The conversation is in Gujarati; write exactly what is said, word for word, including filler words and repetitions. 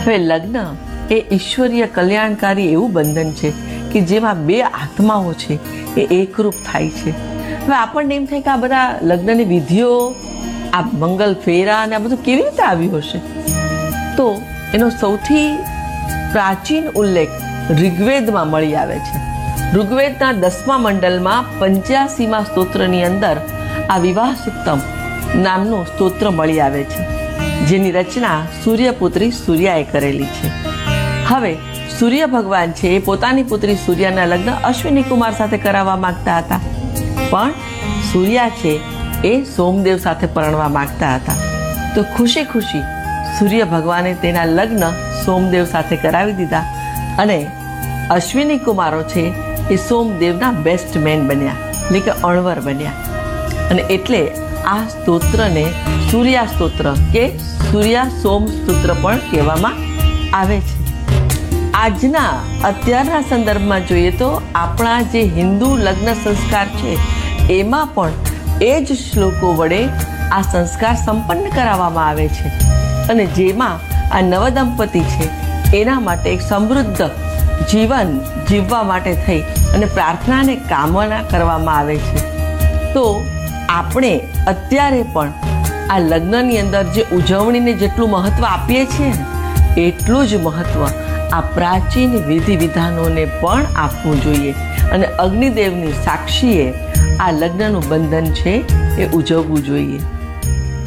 હવે લગ્ન એ ઈશ્વરીય કલ્યાણકારી એવું બંધન છે કે જેમાં બે આત્માઓ છે એ એકરૂપ થાય છે. હવે આપણને એમ થાય કે આ બધા લગ્નની વિધિઓ, આ મંગલ ફેરા અને આ બધું કેવી રીતે આવ્યું હશે? તો એનો સૌથી પ્રાચીન ઉલ્લેખ ઋગ્વેદમાં મળી આવે છે. ઋગ્વેદના દસમા મંડલમાં પંચ્યાસીમાં સ્તોત્રની અંદર આ વિવાહ સુક્તમ નામનું સ્તોત્ર મળી આવે છે, જેની રચના સૂર્યપુત્રી સૂર્યાએ કરેલી છે. હવે સૂર્ય ભગવાન છે એ પોતાની પુત્રી સૂર્યાના લગ્ન અશ્વિની કુમાર સાથે કરાવવા માંગતા હતા, પણ સૂર્યા છે એ સોમદેવ સાથે પરણવા માંગતા હતા. તો ખુશી ખુશી સૂર્ય ભગવાને તેના લગ્ન સોમદેવ સાથે કરાવી દીધા અને અશ્વિની કુમારો છે એ સોમદેવના બેસ્ટ મેન બન્યા, એટલે કે અણવર બન્યા. અને એટલે આ સ્તોત્રને સૂર્યા સ્તોત્ર કે સૂર્યા સોમ સ્તોત્ર પણ કહેવામાં આવે છે. આજના અત્યારના સંદર્ભમાં જોઈએ તો આપણા જે હિન્દુ લગ્ન સંસ્કાર છે એમાં પણ એ જ શ્લોકો વડે આ સંસ્કાર સંપન્ન કરાવવામાં આવે છે, અને જેમાં આ નવદંપતિ છે એના માટે એક સમૃદ્ધ જીવન જીવવા માટે થઈ અને પ્રાર્થના અને કામના કરવામાં આવે છે. તો આપણે અત્યારે પણ આ લગ્નની અંદર જે ઉજવણીને જેટલું મહત્વ આપીએ છીએ ને એટલું જ મહત્વ આ પ્રાચીન વિધિ વિધાનોને પણ આપવું જોઈએ, અને અગ્નિદેવની સાક્ષીએ આ લગ્નનું બંધન છે એ ઉજવવું જોઈએ.